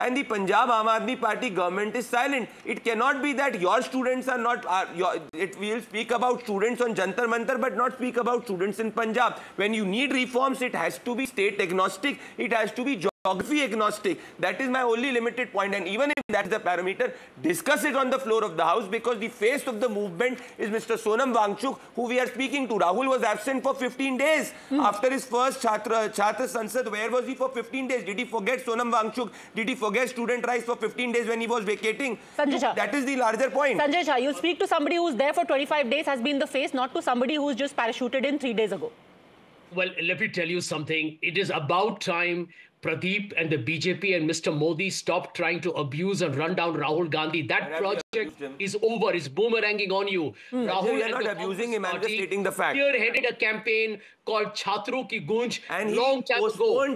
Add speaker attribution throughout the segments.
Speaker 1: and the Punjab Aam Aadmi Party government is silent. It cannot be that your students are not, it will speak about students on Jantar Mantar but not speak about students in Punjab. When you need reforms, it has to be state agnostic, it has to be geography agnostic. That is my only limited point, and even if that is the parameter, discuss it on the floor of the House, because the face of the movement is Mr. Sonam Wangchuk, who we are speaking to. Rahul was absent for 15 days after his first Chhatra Sansad. Where was he for 15 days? Did he forget Sonam Wangchuk? Did he forget student rights for 15 days when he was vacating?
Speaker 2: Sanjay Shah,
Speaker 1: that is the larger point.
Speaker 2: Sanjay Shah, you speak to somebody who's there for 25 days, has been the face, not to somebody who's just parachuted in 3 days ago.
Speaker 3: Well, let me tell you something. It is about time Pradeep and the BJP and Mr. Modi stop trying to abuse and run down Rahul Gandhi. That project is over. It's boomeranging on you.
Speaker 1: Rahul, we are not abusing him. I'm just stating the fact.
Speaker 3: Spearheaded a campaign called Chhatro Ki Gunj.
Speaker 1: And he postponed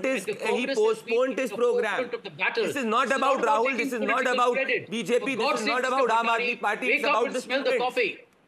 Speaker 1: his program. This is not about Rahul. This is not about BJP. This is not about Aam Aadmi Party. It's about the students.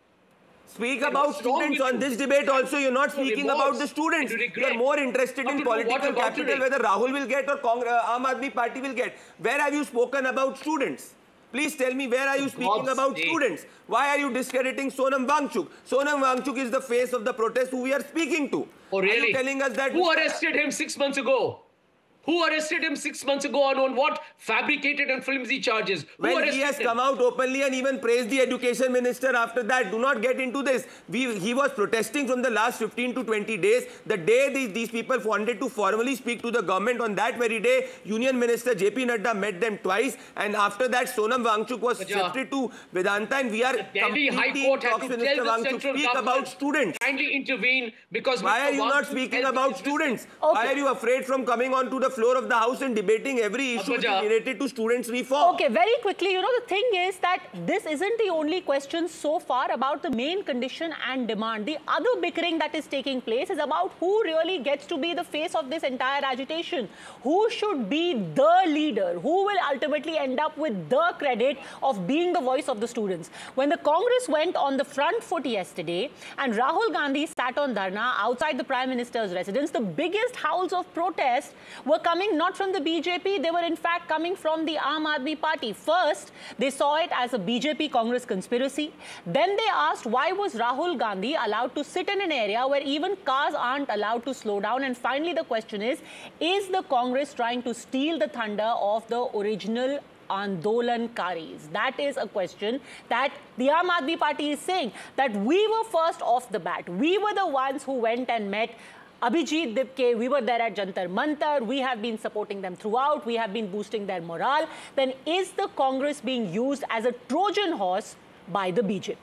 Speaker 1: Speak about students on this debate also. You're not speaking about the students. You're more interested in political capital, whether Rahul will get or Aam Aadmi Party will get. Where have you spoken about students? Please tell me, where are you speaking about students? Why are you discrediting Sonam Wangchuk? Sonam Wangchuk is the face of the protest who we are speaking to.
Speaker 3: Oh, really?
Speaker 1: Are you telling us that...
Speaker 3: Who arrested him 6 months ago? Who arrested him 6 months ago on what? Fabricated and flimsy charges.
Speaker 1: Well, he has come out openly and even praised the education minister after that. Do not get into this. He was protesting from the last 15 to 20 days. The day these people wanted to formally speak to the government, on that very day, Union Minister JP Nadda met them twice. And after that, Sonam Wangchuk was shifted to Vedanta, and we are completely in talks with Mr. Wangchuk. Speak about students.
Speaker 3: Kindly intervene, because...
Speaker 1: Why are you not speaking about students? Why are you afraid from coming on to the floor of the House and debating every issue related to students' reform?
Speaker 2: Okay, very quickly, you know, the thing is that this isn't the only question so far about the main condition and demand. The other bickering that is taking place is about who really gets to be the face of this entire agitation. Who should be the leader? Who will ultimately end up with the credit of being the voice of the students? When the Congress went on the front foot yesterday and Rahul Gandhi sat on Dharna outside the Prime Minister's residence, the biggest howls of protest were coming not from the BJP, they were in fact coming from the Aam Aadmi Party. First, they saw it as a BJP-Congress conspiracy. Then they asked, why was Rahul Gandhi allowed to sit in an area where even cars aren't allowed to slow down? And finally, the question is the Congress trying to steal the thunder of the original Andolankaris? That is a question that the Aam Aadmi Party is saying, that we were first off the bat. We were the ones who went and met Abhijit Dipke, we were there at Jantar Mantar, we have been supporting them throughout, we have been boosting their morale. Then is the Congress being used as a Trojan horse by the BJP?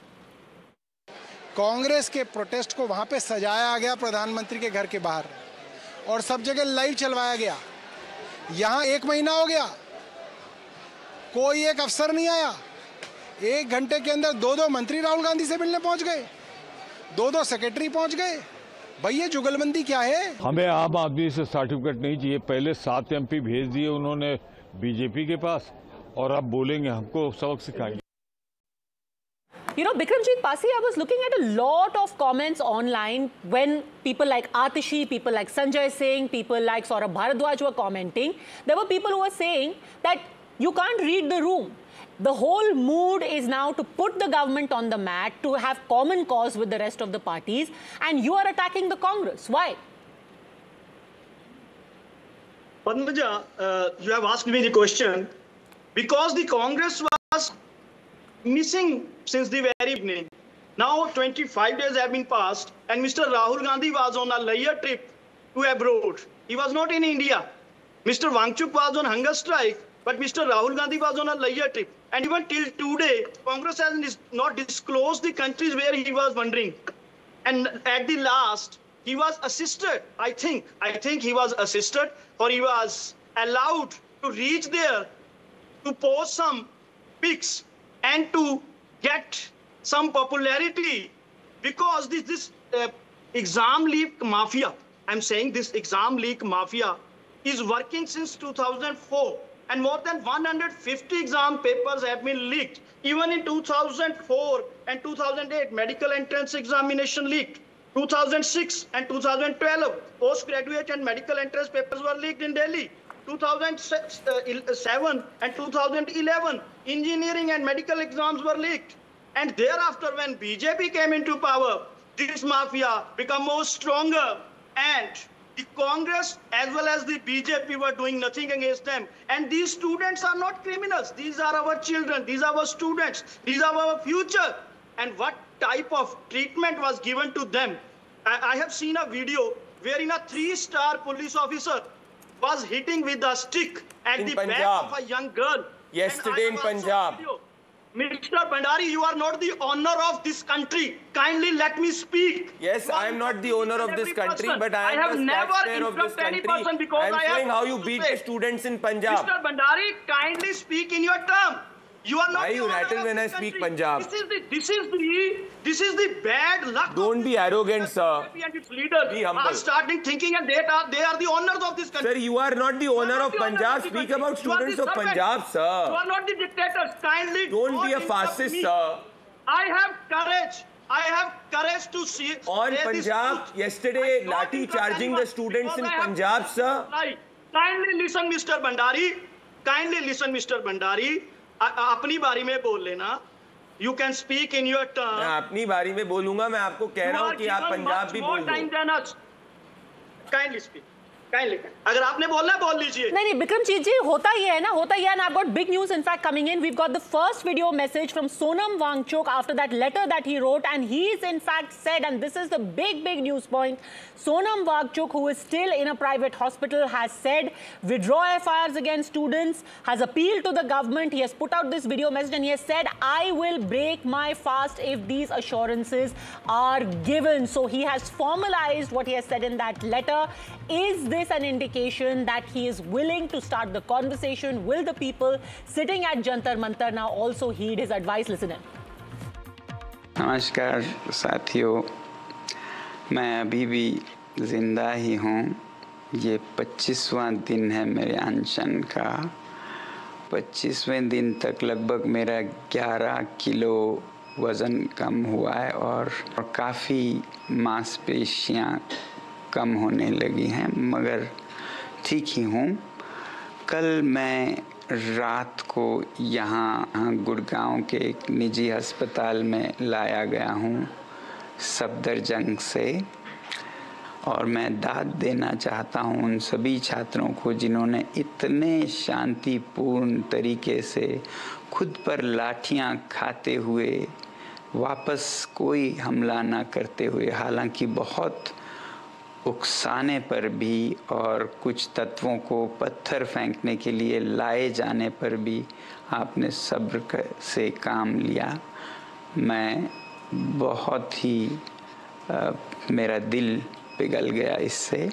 Speaker 4: Congress के protest को वहां पे सजाया गया प्रधानमंत्री के घर के बाहर और सब जगह लाइव चलवाया गया। यहां 1 महीना हो गया, कोई एक अफसर नहीं आया। 1 घंटे के अंदर 2 मंत्री राहुल गांधी से मिलने पहुंच गए, 2 सेक्रेटरी पहुंच गए। भैया जुगलबंदी क्या है?
Speaker 5: हमें आम आदमी से सर्टिफिकेट नहीं चाहिए। पहले 7 MP भेज दिए उन्होंने बीजेपी के पास, और अब बोलेंगे हमको सबक सिखाएंगे।
Speaker 2: You know, Bikramjit Pasi, I was looking at a lot of comments online when people like Atishi, people like Sanjay Singh, people like Saurabh Bharadwaj were commenting. There were people who were saying that you can't read the room. The whole mood is now to put the government on the mat, to have common cause with the rest of the parties, and you are attacking the Congress. Why?
Speaker 6: Padmaja, you have asked me the question because the Congress was missing since the very beginning. Now 25 days have been passed and Mr. Rahul Gandhi was on a leisure trip to abroad. He was not in India. Mr. Wangchuk was on hunger strike, but Mr. Rahul Gandhi was on a leisure trip. And even till today, Congress has not disclosed the countries where he was wandering. And at the last, he was assisted. I think he was assisted, or he was allowed to reach there to post some pics and to get some popularity, because this exam leak mafia, I'm saying this exam leak mafia is working since 2004. And more than 150 exam papers have been leaked. Even in 2004 and 2008, medical entrance examination leaked. 2006 and 2012, postgraduate and medical entrance papers were leaked in Delhi. 2007 and 2011, engineering and medical exams were leaked. And thereafter, when BJP came into power, this mafia became more stronger, and the Congress as well as the BJP were doing nothing against them. And these students are not criminals. These are our children. These are our students. These are our future. And what type of treatment was given to them? I have seen a video wherein a 3-star police officer was hitting with a stick at the back of a young girl.
Speaker 1: Yesterday in Punjab.
Speaker 6: Mr. Bhandari, you are not the owner of this country. Kindly let me speak.
Speaker 1: Yes, I am not the owner of this country, but I am the taxpayer of this country. I am showing how you beat the students in Punjab.
Speaker 6: Mr. Bhandari, kindly speak in your term. You are not.
Speaker 1: Why you rattle when I speak Punjab?
Speaker 6: This is the bad luck.
Speaker 1: Don't be arrogant, sir.
Speaker 6: And its leaders
Speaker 1: be humble.
Speaker 6: are starting thinking, and they are the owners of this country.
Speaker 1: Sir, you are not the owner of Punjab. Speak about students of Punjab, sir.
Speaker 6: You are not the dictators. Kindly
Speaker 1: don't be a fascist, sir.
Speaker 6: I have courage. I have courage to see.
Speaker 1: On Punjab, yesterday, Lathi charging the students in Punjab, sir.
Speaker 6: Kindly listen, Mr. Bhandari. Kindly listen, Mr. Bhandari. अपनी बारी में बोल लेना. You can speak in your turn.
Speaker 1: मैं अपनी बारी में बोलूंगा. मैं आपको कह रहा हूँ कि आप पंजाब भी बोल दो. Kindly speak. अगर आपने बोलना है बोल लीजिए.
Speaker 2: नहीं बिक्रमजीत जी होता ही है ना and I've got big news in fact coming in. We've got the first video message from Sonam Wangchuk after that letter that he wrote, and he's in fact said, and this is the big news point, Sonam Wangchuk, who is still in a private hospital, has said withdraw FIRs against students, has appealed to the government. He has put out this video message and he has said, I will break my fast if these assurances are given. So he has formalized what he has said in that letter. Is this an indication that he is willing to start the conversation? Will the people sitting at Jantar Mantar now also heed his advice? Listen in.
Speaker 7: नमस्कार साथियों, मैं अभी भी ज़िंदा ही हूँ. ये 25वां दिन है मेरे अनशन का. 25वें दिन तक लगभग मेरा 11 किलो वज़न कम हुआ है और काफ़ी मांसपेशियाँ कम होने लगी हैं, मगर ठीक ही हूँ. कल मैं रात को यहाँ गुड़गांव के एक निजी अस्पताल में लाया गया हूँ सफदरजंग से, और मैं दाद देना चाहता हूँ उन सभी छात्रों को जिन्होंने इतने शांतिपूर्ण तरीके से खुद पर लाठियाँ खाते हुए वापस कोई हमला ना करते हुए, हालांकि बहुत उकसाने पर भी और कुछ तत्वों को पत्थर फेंकने के लिए लाए जाने पर भी आपने सब्र से काम लिया. मैं बहुत ही मेरा दिल पिघल गया इससे,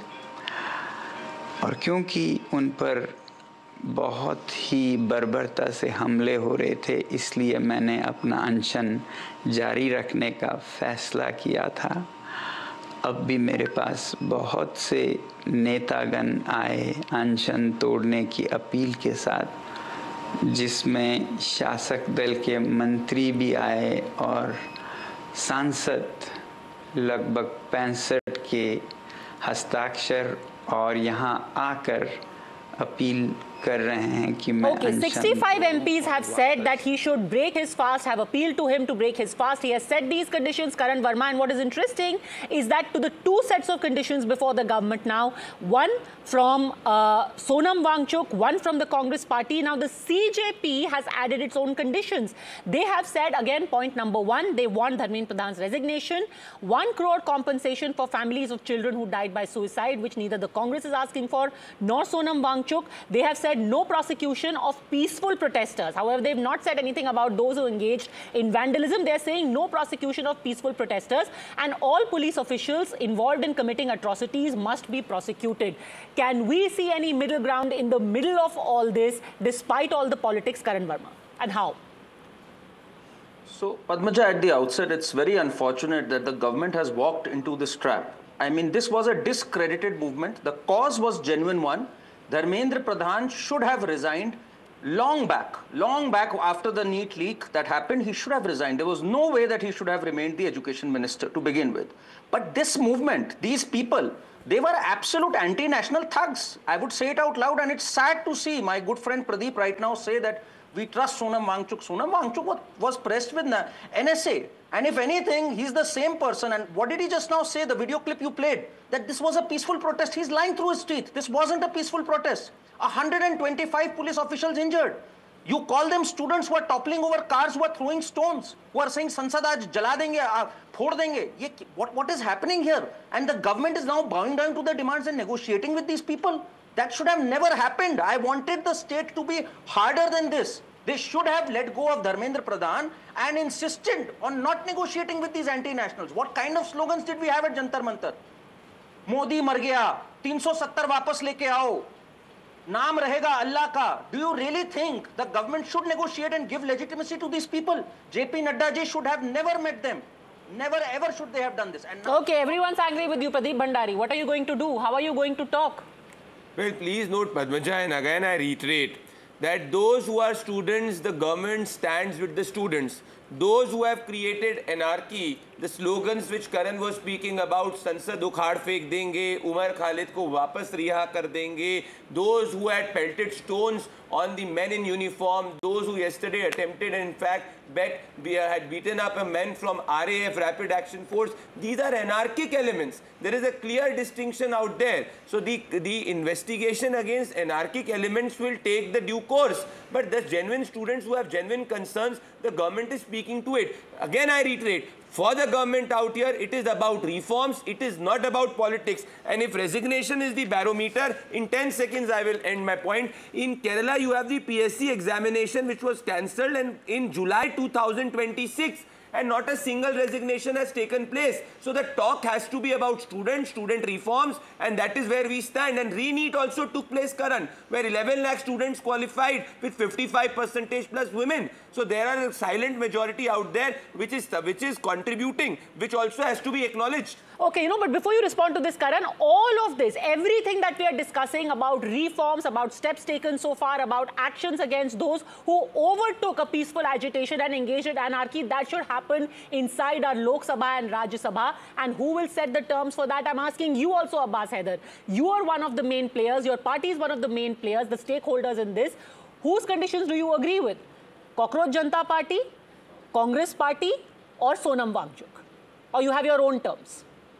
Speaker 7: और क्योंकि उन पर बहुत ही बर्बरता से हमले हो रहे थे, इसलिए मैंने अपना अनशन जारी रखने का फैसला किया था. अब भी मेरे पास बहुत से नेतागण आए अनशन तोड़ने की अपील के साथ, जिसमें शासक दल के मंत्री भी आए और सांसद लगभग 65 के हस्ताक्षर और यहाँ आकर अपील कर रहे हैं कि मैं
Speaker 2: Okay, 65 MPs have said that he should break his fast, have appealed to him to break his fast. He has set these conditions, Karan Verma, and what is interesting is that to the two sets of conditions before the government now, one from Sonam Wangchuk, one from the Congress party. Now the CJP has added its own conditions. They have said, again, point number one, they want Dharmendra Pradhan's resignation, 1 crore compensation for families of children who died by suicide, which neither the Congress is asking for nor Sonam Wangchuk. They have said no prosecution of peaceful protesters. However, they've not said anything about those who engaged in vandalism. They're saying no prosecution of peaceful protesters, and all police officials involved in committing atrocities must be prosecuted. Can we see any middle ground in the middle of all this, despite all the politics, Karan Verma? And how?
Speaker 8: So, Padmaja, at the outset, it's very unfortunate that the government has walked into this trap. I mean, this was a discredited movement. The cause was genuine one. Dharmendra Pradhan should have resigned long back after the NEET leak that happened. He should have resigned. There was no way that he should have remained the education minister to begin with. But this movement, these people They were absolute anti-national thugs. I would say it out loud, and it's sad to see my good friend Pradeep right now say that we trust Sonam Wangchuk. Sonam Wangchuk was pressed with NSA. And if anything, he's the same person. And what did he just now say, the video clip you played, that this was a peaceful protest? He's lying through his teeth. This wasn't a peaceful protest. 125 police officials injured. You call them students who are toppling over cars, who are throwing stones, who are saying Sansad aaj jala denge, phod denge. What is happening here? And the government is now bowing down to the demands and negotiating with these people. That should have never happened. I wanted the state to be harder than this. They should have let go of Dharmendra Pradhan and insisted on not negotiating with these anti-nationals. What kind of slogans did we have at Jantar Mantar? Modi mar gaya, 370 वापस लेके आओ. Naam rahega Allah ka. Do you really think the government should negotiate and give legitimacy to these people? JP Nadda ji should have never met them. Never ever should they have done this. And
Speaker 2: okay, everyone's angry with you, Pradeep Bhandari. What are you going to do? How are you going to talk?
Speaker 1: Well, please note, Padmaja, and again I reiterate that those who are students, the government stands with the students. Those who have created anarchy, the slogans which Karan was speaking about, Sansad ukhad fek denge, Umar Khalid ko wapas riha kar denge, those who had pelted stones on the men in uniform, those who yesterday attempted and in fact had beaten up a man from RAF, Rapid Action Force, these are anarchic elements. There is a clear distinction out there. So the investigation against anarchic elements will take the due course. But the genuine students who have genuine concerns, the government is speaking to it. Again, I reiterate, for the government out here, it is about reforms. It is not about politics. And if resignation is the barometer, in 10 seconds I will end my point. In Kerala, you have the PSC examination which was cancelled, and in July 2026. And not a single resignation has taken place. So the talk has to be about student reforms, and that is where we stand. And re-NEET also took place, Karan, where 11 lakh students qualified with 55% plus women. So there are a silent majority out there which is contributing, which also has to be acknowledged.
Speaker 2: Okay, but before you respond to this, Karan, all of this, everything that we are discussing about reforms, about steps taken so far, about actions against those who overtook a peaceful agitation and engaged in anarchy, that should happen inside our Lok Sabha and Rajya Sabha. And who will set the terms for that? I'm asking you also, Abbas Haider. You are one of the main players. Your party is one of the main players, the stakeholders in this. Whose conditions do you agree with? Cockroach Janata Party, Congress Party, or Sonam Wangchuk? Or you have your own terms?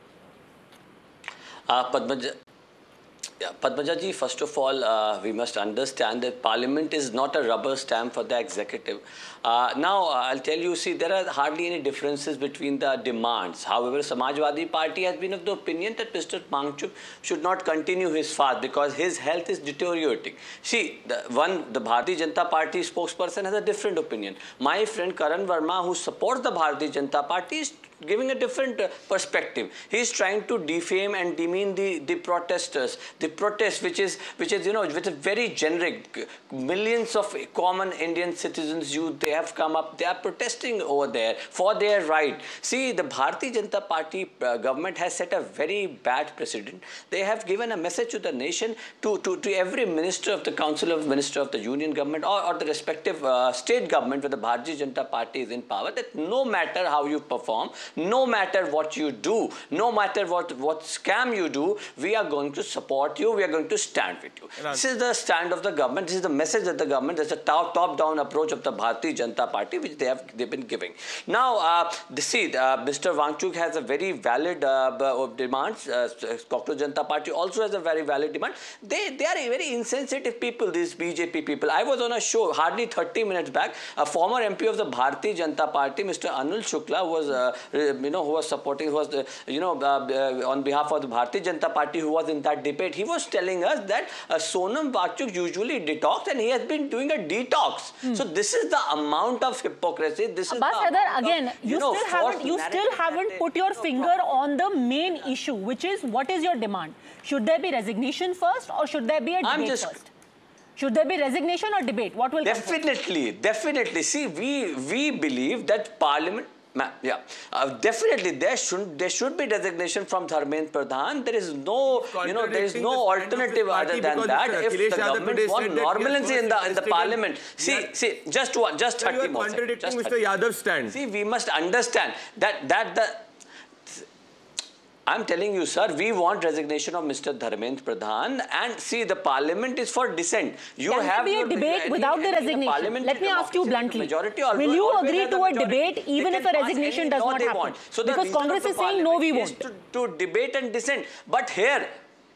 Speaker 9: Padmaja ji, first of all, we must understand that Parliament is not a rubber stamp for the executive. Now, I'll tell you, see, there are hardly any differences between the demands. However, Samajwadi Party has been of the opinion that Mr. Wangchuk should not continue his fast because his health is deteriorating. See, the Bharatiya Janata Party spokesperson has a different opinion. My friend Karan Verma, who supports the Bharatiya Janata Party, is giving a different perspective. He is trying to defame and demean the protesters. The protest, which is which is very generic. Millions of common Indian citizens, they have come up. They are protesting over there for their right. See, the Bharatiya Janata Party government has set a very bad precedent. They have given a message to the nation, to every minister of the Council of Minister of the Union government or the respective state government where the Bharatiya Janata Party is in power, that no matter how you perform, no matter what you do, no matter what scam you do, we are going to support you, we are going to stand with you. This is the stand of the government, this is the message that the government, there's a top-down approach of the Bharatiya Janata Party which they've been giving. Now, Mr. Wangchuk has a very valid demands, Cockroach Janata Party also has a very valid demand. They are very insensitive people, these BJP people. I was on a show hardly 30 minutes back, a former MP of the Bharatiya Janata Party, Mr. Anil Shukla, was who was supporting, who was on behalf of the Bharatiya Janata Party, who was in that debate. He was telling us that Sonam Wangchuk usually detox and he has been doing a detox. So this is the amount of hypocrisy. This is
Speaker 2: again, you still haven't put your finger on the main issue, which is what is your demand? Should there be resignation first or should there be a debate first? Should there be resignation or debate? What will
Speaker 9: definitely. See, we believe that Parliament. Definitely there should be designation from Dharmendra Pradhan. There is no there is no alternative other than that. If the government wants normalcy in the Parliament, see just 30 more seconds.
Speaker 1: Mr. Yadav's stand.
Speaker 9: See, we must understand that I'm telling you, sir, we want resignation of Mr. Dharmendra Pradhan, and see, the parliament is for dissent.
Speaker 2: Can there be a debate without the resignation? Let me ask you bluntly. Will you agree to a debate even if a resignation does not happen?
Speaker 9: So
Speaker 2: because Congress is saying no, we won't.
Speaker 9: To debate and dissent. But here,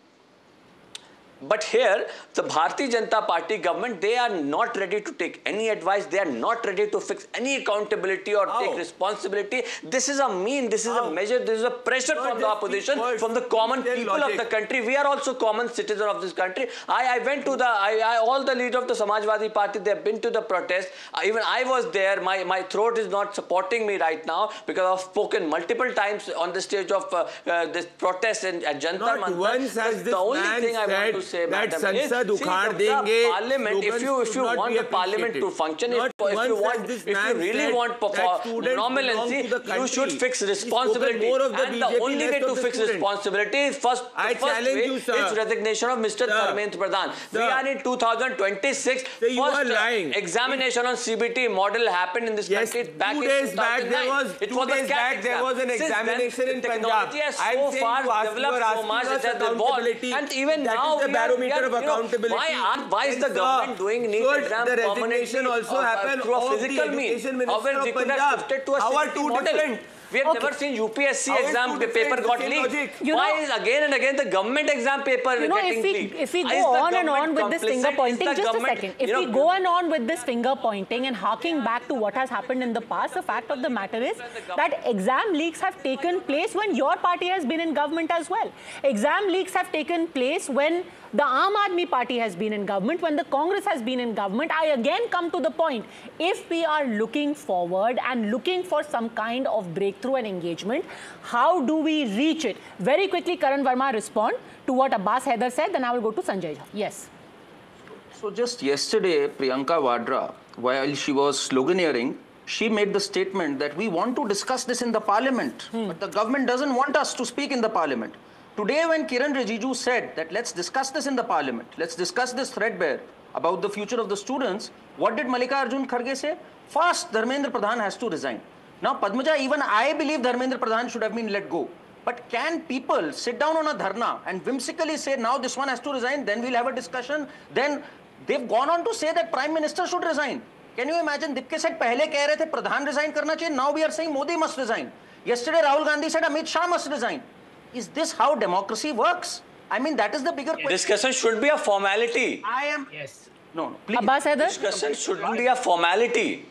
Speaker 9: the Bharatiya Janata Party government, they are not ready to take any advice. They are not ready to fix any accountability or take responsibility. This is a this is a measure, this is a pressure from the opposition, from the common people of the country. We are also common citizens of this country. I went to all the leaders of the Samajwadi Party, they have been to the protest. Even I was there. My throat is not supporting me right now because I've spoken multiple times on the stage of this protest at Jantar Mantar.
Speaker 1: Once has this
Speaker 9: the only
Speaker 1: man
Speaker 9: thing I want to say,
Speaker 1: that
Speaker 9: Sansad
Speaker 1: ukhad denge.
Speaker 9: Parliament, if you want the parliament to function, if you really want normalcy, you should fix responsibility. And the only way to fix responsibility is first way is resignation of Mr. Dharmendra Pradhan. We are in 2026. First examination on CBT model happened in this country back in 2009. It was a CAT
Speaker 1: there was an examination in Punjab.
Speaker 9: Technology has so far developed so much, it has evolved, and even now
Speaker 1: barometer of accountability.
Speaker 9: Why is the government doing NEET exam
Speaker 1: the resignation also happen
Speaker 9: through a
Speaker 1: of
Speaker 9: physical
Speaker 1: the
Speaker 9: means?
Speaker 1: education minister
Speaker 9: However,
Speaker 1: of
Speaker 9: we could
Speaker 1: Punjab.
Speaker 9: have shifted to a
Speaker 1: How are
Speaker 9: CBT
Speaker 1: two
Speaker 9: model.
Speaker 1: different?
Speaker 9: We have never seen UPSC exam paper got leaked. Why is again and again the government exam paper getting leaked?
Speaker 2: If we go on and on with this finger pointing, just a second. If we go on with this finger pointing and harking back to what has happened in the past, the fact of the matter is that exam leaks have taken place when your party has been in government as well. Exam leaks have taken place when the Aam Aadmi Party has been in government, when the Congress has been in government. I again come to the point, if we are looking forward and looking for some kind of breakthrough and engagement, how do we reach it? Very quickly, Karan Verma, respond to what Abbas Haider said, then I will go to Sanjay Jha. Yes.
Speaker 8: So just yesterday, Priyanka Vadra, while she was sloganeering, she made the statement that we want to discuss this in the parliament, but the government doesn't want us to speak in the parliament. Today, when Kiran Rijiju said that let's discuss this in the parliament, let's discuss this threadbare about the future of the students, what did Mallikarjun Kharge say? First, Dharmendra Pradhan has to resign. Now, Padmaja, even I believe Dharmendra Pradhan should have been let go. But can people sit down on a dharna and whimsically say, now this one has to resign, then we'll have a discussion? Then they've gone on to say that Prime Minister should resign. Can you imagine? Dipke said, pehle keh rahe the Pradhan resign karna chahiye. Now we are saying Modi must resign. Yesterday, Rahul Gandhi said Amit Shah must resign. Is this how democracy works? I mean, that is the bigger question.
Speaker 9: Discussion should be a formality.
Speaker 8: Yes. No, please.
Speaker 2: Abbas Haider?
Speaker 9: Discussion shouldn't be a formality.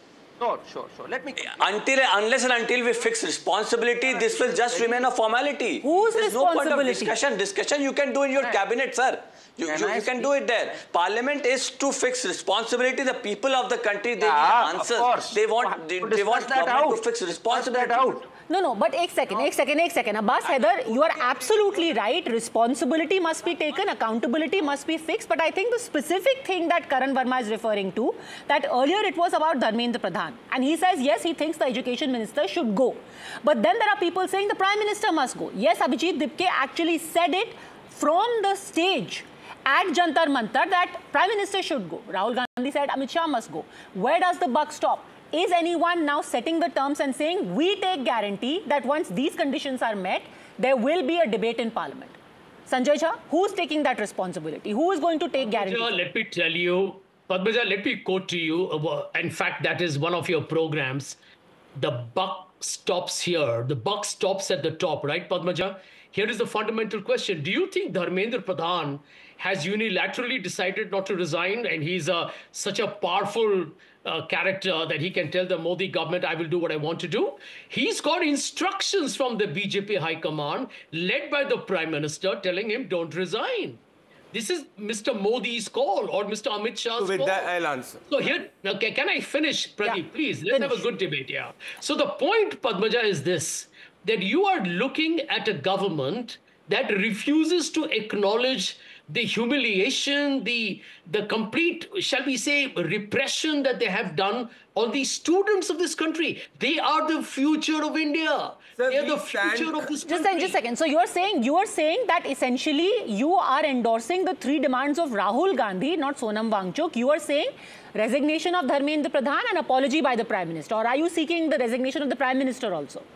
Speaker 8: Sure. Let me...
Speaker 9: Unless and until we fix responsibility, this will just remain a formality.
Speaker 2: Whose
Speaker 9: There's
Speaker 2: responsibility?
Speaker 9: no point of discussion. Discussion you can do in your cabinet, sir. You can do it there. Parliament is to fix responsibility. The people of the country, they need answers.
Speaker 8: Of course.
Speaker 9: They want government to fix responsibility.
Speaker 2: No, but एक second. Abbas Haider, you are absolutely right. Responsibility must be taken, accountability must be fixed. But I think the specific thing that Karan Verma is referring to, that earlier it was about Dharmendra Pradhan. And he says, yes, he thinks the education minister should go. But then there are people saying the Prime Minister must go. Yes, Abhijit Dipke actually said it from the stage at Jantar Mantar that Prime Minister should go. Rahul Gandhi said Amit Shah must go. Where does the buck stop? Is anyone now setting the terms and saying, we take guarantee that once these conditions are met, there will be a debate in Parliament? Sanjay Jha, who's taking that responsibility? Who is going to take guarantee?
Speaker 3: Let me tell you, Padmaja, let me quote to you. In fact, that is one of your programs. The buck stops here. The buck stops at the top, right, Padmaja? Here is the fundamental question. Do you think Dharmendra Pradhan has unilaterally decided not to resign and he's such a powerful character that he can tell the Modi government, I will do what I want to do? He's got instructions from the BJP High Command led by the Prime Minister telling him don't resign. This is Mr. Modi's call or Mr. Amit Shah's call.
Speaker 1: So with that, I'll answer.
Speaker 3: So here, okay, can I finish, Pradeep, please? Let's have a good debate here. So the point, Padmaja, is this, that you are looking at a government that refuses to acknowledge the humiliation, the complete, shall we say, repression that they have done on the students of this country. They are the future of India.
Speaker 1: Sir,
Speaker 3: they are the future of this country.
Speaker 2: Just a second. So you are saying that essentially you are endorsing the three demands of Rahul Gandhi, not Sonam Wangchuk. You are saying resignation of Dharmendra Pradhan and apology by the Prime Minister. Or are you seeking the resignation of the Prime Minister also?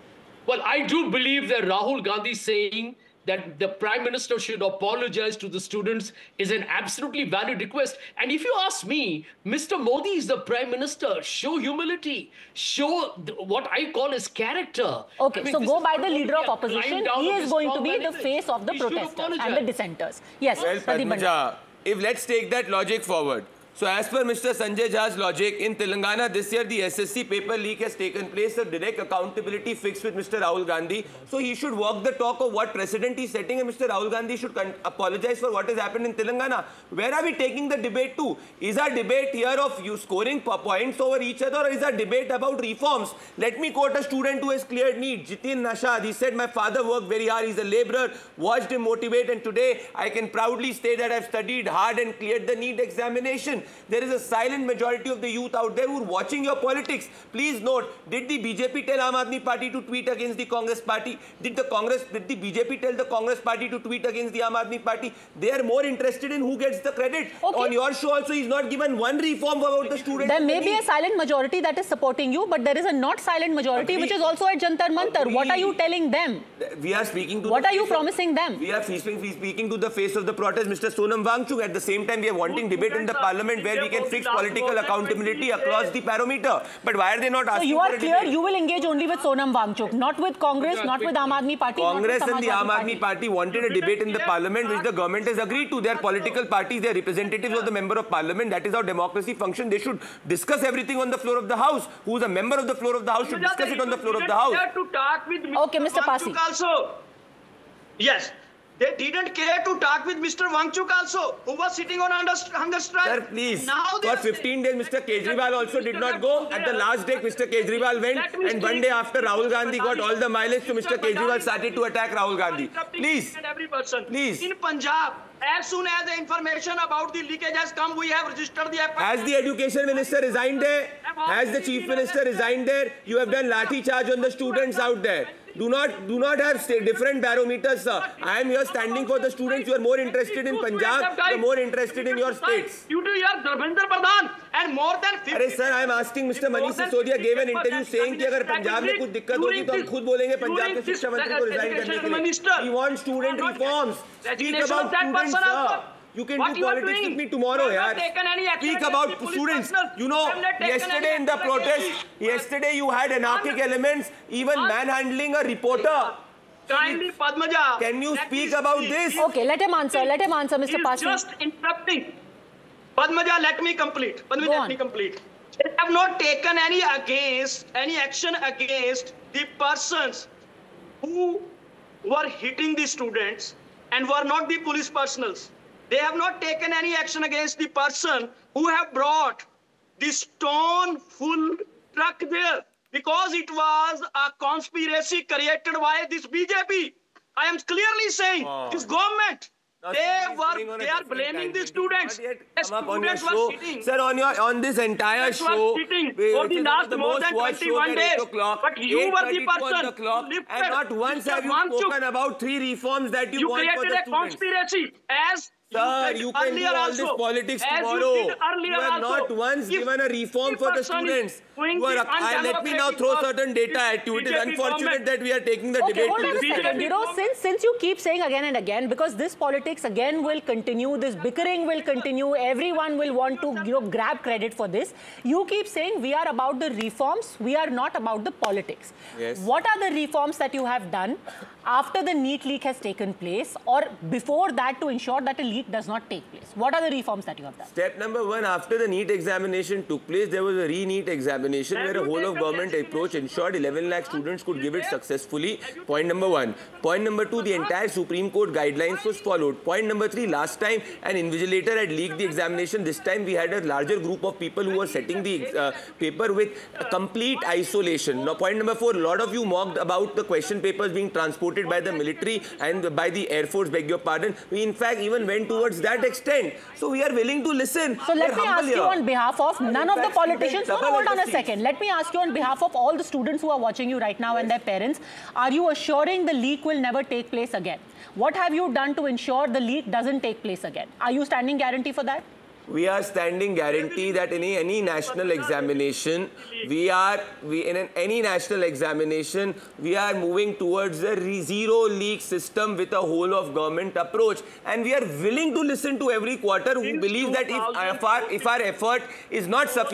Speaker 3: Well, I do believe that Rahul Gandhi saying that the Prime Minister should apologize to the students is an absolutely valid request. And if you ask me, Mr. Modi is the Prime Minister. Show humility. Show what I call as character.
Speaker 2: Okay,
Speaker 3: I mean,
Speaker 2: so go by the leader of
Speaker 3: climb
Speaker 2: opposition.
Speaker 3: down
Speaker 2: He
Speaker 3: of
Speaker 2: is
Speaker 3: his
Speaker 2: going to
Speaker 3: strong
Speaker 2: be the
Speaker 3: management.
Speaker 2: face of the
Speaker 3: He should
Speaker 2: protesters and the
Speaker 3: apologize.
Speaker 2: dissenters. Yes,
Speaker 1: Well,
Speaker 2: Pradeep Bhandari.
Speaker 1: Padmaja, if let's take that logic forward. So as per Mr. Sanjay Jha's logic, in Telangana this year the SSC paper leak has taken place, a direct accountability fixed with Mr. Rahul Gandhi. So he should walk the talk of what precedent he's setting, and Mr. Rahul Gandhi should apologize for what has happened in Telangana. Where are we taking the debate to? Is our debate here of you scoring points over each other, or is our debate about reforms? Let me quote a student who has cleared NEET, Jitin Nashad. He said, my father worked very hard, he's a laborer, watched him motivate, and today I can proudly say that I've studied hard and cleared the NEET examination. There is a silent majority of the youth out there who are watching your politics. Please note, did the BJP tell Aam Aadmi Party to tweet against the Congress Party? Did the BJP tell the Congress Party to tweet against the Aam Aadmi Party? They are more interested in who gets the credit.
Speaker 2: Okay.
Speaker 1: On your show also, he's not given one reform about the students.
Speaker 2: There may be a silent majority that is supporting you, but there is a not silent majority which is also at Jantar Mantar. What are you telling them?
Speaker 1: We are speaking to.
Speaker 2: What are you promising them?
Speaker 1: We are speaking to the face of the protest, Mr. Sonam Wangchuk. At the same time, we are wanting debate in the parliament where we can fix political accountability across the parameter. But why are they not asking?
Speaker 2: So you are clear you will engage only with Sonam Wangchuk, not with Congress, not with Aam Aadmi Party.
Speaker 1: Congress
Speaker 2: not with
Speaker 1: and the Aam Aadmi Party wanted a debate in the parliament, which the government has agreed to. They are political parties, they are representatives of the member of parliament. That is how democracy functions. They should discuss everything on the floor of the house. Who is a member of the floor of the house should discuss it on the floor of the house.
Speaker 2: Okay, Mr. Pasi.
Speaker 6: Also, yes. They didn't care to talk with Mr. Wangchuk also, who was sitting on hunger strike.
Speaker 1: Sir, please.
Speaker 6: Now
Speaker 1: For 15 days, Mr. Kejriwal also did not go. At the last day, Mr. Kejriwal went. And one day after Rahul Gandhi got all the mileage, so Mr. Kejriwal started to attack Rahul Gandhi. Please. Please.
Speaker 6: In Punjab, as soon as the information about the leakage has come, we have registered the FIR.
Speaker 1: Has the education minister resigned there? Has the chief minister resigned there? You have done lathi charge on the students out there. Do not have different barometers, sir. I am here standing for the students. You are more interested in Punjab, you are more interested in your states.
Speaker 6: Due to your Dharmendra Pradhan and more than 50...
Speaker 1: अरे sir, I am asking Mr. Manish Sisodia gave an interview saying कि अगर पंजाब में कुछ दिक्कत होगी तो हम खुद बोलेंगे पंजाब के शिक्षा मंत्री को रिजाइन करने के लिए. We want student reforms. Speak about students, sir. You can do politics with me tomorrow, yaar. Speak about students. You know, yesterday in the protest, yesterday you had anarchic elements, even manhandling a reporter.
Speaker 6: Kindly, Padmaja.
Speaker 1: Can you speak about this?
Speaker 2: Okay, let him answer. Let him answer, Mr. Pasi.
Speaker 6: Just interrupting. Padmaja, let me complete. Padmaja, let me complete. They have not taken any action against the persons who were hitting the students and were not the police personals. They have not taken any action against the person who have brought the stone full truck there because it was a conspiracy created by this BJP. I am clearly saying this government. They are blaming the students. The students were sitting.
Speaker 1: Sir, on this entire show,
Speaker 6: for the last more than 21 days. But you were the person who lifted.
Speaker 1: And not once have you spoken about 3 reforms that you want for the students.
Speaker 6: You created a conspiracy as
Speaker 1: Sir, you can do all this politics tomorrow. You have not once given a reform for the students. Let me now throw certain data at you. It is unfortunate that we are taking the debate
Speaker 2: Hold
Speaker 1: to
Speaker 2: on a
Speaker 1: this
Speaker 2: second. You know, since you keep saying again and again, because this politics again will continue, this bickering will continue, everyone will want to, grab credit for this. You keep saying we are about the reforms, we are not about the politics.
Speaker 1: Yes.
Speaker 2: What are the reforms that you have done after the NEET leak has taken place, or before that, to ensure that a leak does not take place? What are the reforms that you have done?
Speaker 1: Step number 1, after the NEET examination took place, there was a re-NEET examination where a whole of government approach ensured 11 lakh students could give it successfully. Point number 1. Point number 2, the entire Supreme Court guidelines was followed. Point number 3, last time an invigilator had leaked the examination. This time we had a larger group of people who were setting the paper with complete isolation. Now, point number 4, a lot of you mocked about the question papers being transported by the military and by the Air Force, beg your pardon. We in fact even went towards that extent. So we are willing to listen.
Speaker 2: So let me ask you on behalf of none of the politicians. No, hold on a second. Let me ask you on behalf of all the students who are watching you right now and their parents. Are you assuring the leak will never take place again? What have you done to ensure the leak doesn't take place again? Are you standing guarantee for that?
Speaker 1: We are standing guarantee that in any national examination, we are moving towards a zero leak system with a whole of government approach, and we are willing to listen to every quarter who believes that if our effort is not sufficient.